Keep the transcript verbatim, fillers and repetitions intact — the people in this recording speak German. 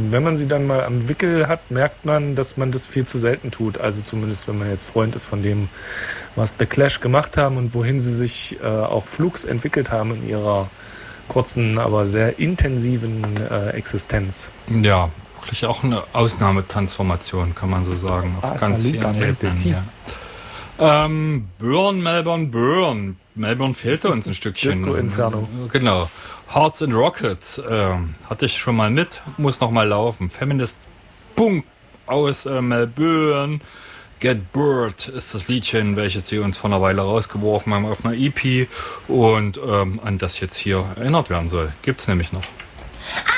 Und wenn man sie dann mal am Wickel hat, merkt man, dass man das viel zu selten tut. Also zumindest, wenn man jetzt Freund ist von dem, was The Clash gemacht haben und wohin sie sich äh, auch flugs entwickelt haben in ihrer kurzen, aber sehr intensiven äh, Existenz. Ja, wirklich auch eine Ausnahmetransformation, kann man so sagen, auf Ah, ganz vielen Ebenen. Ja. Ähm, Burn, Melbourne, Burn. Melbourne fehlte uns ein Stückchen. Disco Inferno. Genau. Hearts and Rockets ähm, hatte ich schon mal mit, muss noch mal laufen. Feminist Punk aus äh, Melbourne. Get Bird ist das Liedchen, welches sie uns vor einer Weile rausgeworfen haben auf einer E P und ähm, an das jetzt hier erinnert werden soll. Gibt's nämlich noch.